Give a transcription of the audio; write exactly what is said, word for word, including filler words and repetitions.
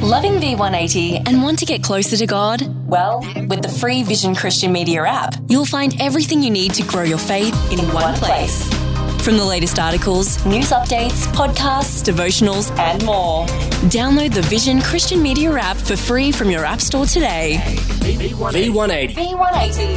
Loving V one eighty and want to get closer to God? Well, with the free Vision Christian Media app, you'll find everything you need to grow your faith in, in one, one place. place. From the latest articles, news updates, podcasts, devotionals, and more. Download the Vision Christian Media app for free from your app store today. V one eighty. V one eighty.